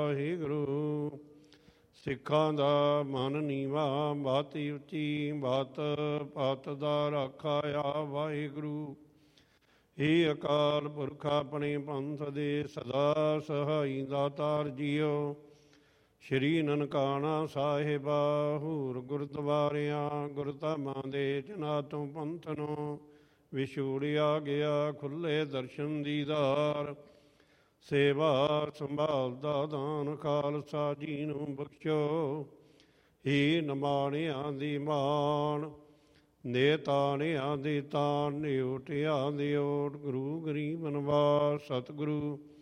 ਵਾਹਿਗੁਰੂ। ਸਿੱਖਾਂ ਦਾ ਮਨ ਨੀਵਾ ਬਾਤੀ ਉੱਚੀ, ਬਾਤ ਪਤ ਦਾ ਰਾਖਾਇਆ ਵਾਹਿਗੁਰੂ। ਹੇ ਅਕਾਲ ਪੁਰਖ ਆਪਣੇ ਪੰਥ ਦੇ ਸਦਾ ਸਹਾਈ ਦਾਤਾਰ ਜੀਓ। ਸ਼੍ਰੀ ਨਨਕਾਣਾ ਸਾਹਿਬਾ ਹੂਰ ਗੁਰਦੁਆਰਿਆਂ ਗੁਰਧਾਮਾਂ ਦੇ ਜਨਾ ਤੋਂ ਪੰਥ ਨੂੰ ਵਿਛੋੜਿਆ ਗਿਆ। ਖੁੱਲੇ ਦਰਸ਼ਨ ਦੀਦਾਰ ਸੇਵਾ ਸੰਭਾਲ ਦਾ ਦਾਨ ਖਾਲਸਾ ਜੀ ਨੂੰ ਬਖਸ਼ੋ। ਹੀ ਨਿਮਾਣਿਆਂ ਦੀ ਮਾਣ ਨੇਤਾਣਿਆਂ ਦੀ ਤਾਣ ਨਿਓਟਿਆਂ ਦੀ ਓਟ। ਗੁਰੂ ਗਰੀਬ ਨਿਵਾਸ ਸਤਿਗੁਰੂ